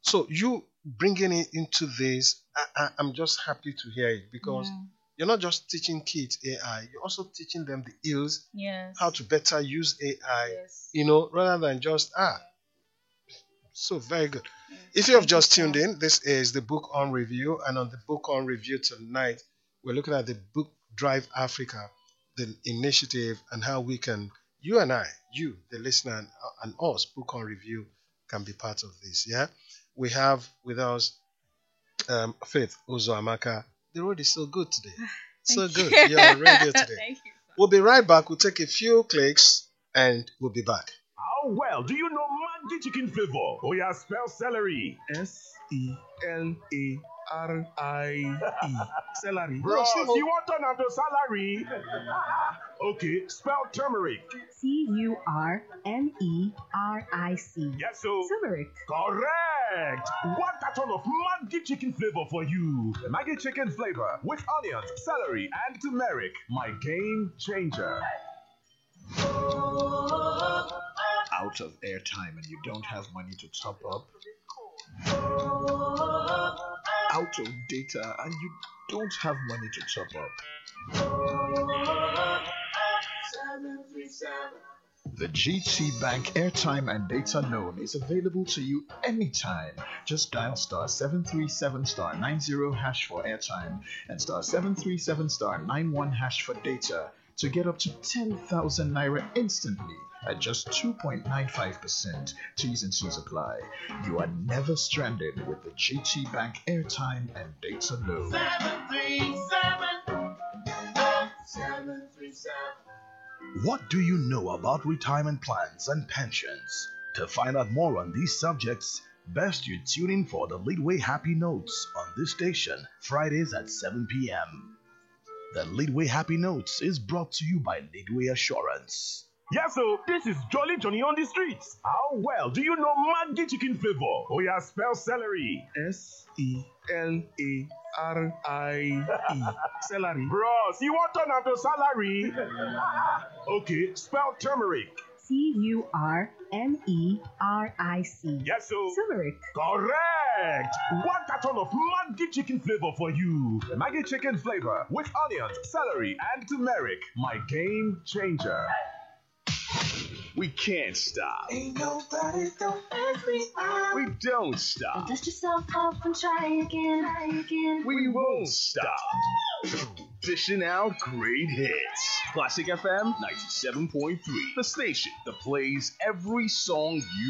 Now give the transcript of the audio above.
So you bringing it into this, I'm just happy to hear it because Yeah. you're not just teaching kids AI, you're also teaching them the ills, how Yes. to better use AI, Yes. rather than just So very good. Yes. If you have Thank you, just tuned sir. in, this is the Book on Review, and on the Book on Review tonight, we're looking at the Book Drive Africa, the initiative, and how we can, you and I, you, the listener, and us, Book on Review, can be part of this. Yeah, we have with us Faith Uzoamaka. The road is so good today, so Thank you. good. You're on radio today. Thank you, sir. We'll be right back. We'll take a few clicks, and we'll be back. How well do you know Maggi chicken flavor? Oh yeah, spell celery. Celery. Celery. Bros, you want turn am to salary? Okay, spell turmeric. Turmeric. Yes, so. Turmeric. Correct! One carton of Maggi chicken flavor for you. Maggi chicken flavor with onions, celery, and turmeric. My game changer. Out of airtime and you don't have money to top up, out of data and you don't have money to top up. The GT Bank airtime and data loan is available to you anytime. Just dial star 737 star 90 hash for airtime and star 737 star 91 hash for data to get up to 10,000 naira instantly at just 2.95%. T's and C's apply. You are never stranded with the GT Bank airtime and data loan. 737. What do you know about retirement plans and pensions? To find out more on these subjects, best you tune in for the Leadway Happy Notes on this station, Fridays at 7 p.m. The Leadway Happy Notes is brought to you by Leadway Assurance. Yes, so this is Jolly Johnny on the streets. How well do you know Maggi chicken flavor? Oh yeah, spell celery. Celery. Celery. Bros, you want turn am to salary? Okay, spell turmeric. Turmeric. Yes, so. Turmeric. Correct! One carton of Maggi chicken flavor for you. Maggi chicken flavor with onions, celery, and turmeric. My game changer. We can't stop. Ain't nobody don't ask me out. We don't stop. Dust yourself off and try again. We won't stop. Dishing out great hits. Classic FM 97.3. The station that plays every song you